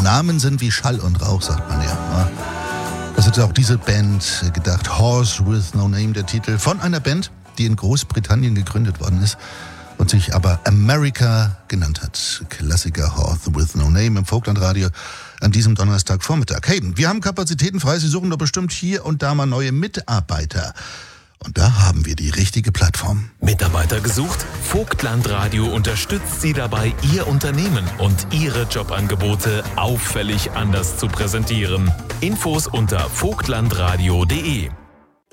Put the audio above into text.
Namen sind wie Schall und Rauch, sagt man ja. Das hat auch diese Band gedacht. Horse with No Name, der Titel von einer Band, die in Großbritannien gegründet worden ist und sich aber America genannt hat. Klassiker Horse with No Name im Vogtlandradio an diesem Donnerstagvormittag. Hey, wir haben Kapazitäten frei, Sie suchen doch bestimmt hier und da mal neue Mitarbeiter. Und da haben wir die richtige Plattform. Mitarbeiter gesucht? Vogtlandradio unterstützt Sie dabei, Ihr Unternehmen und Ihre Jobangebote auffällig anders zu präsentieren. Infos unter vogtlandradio.de.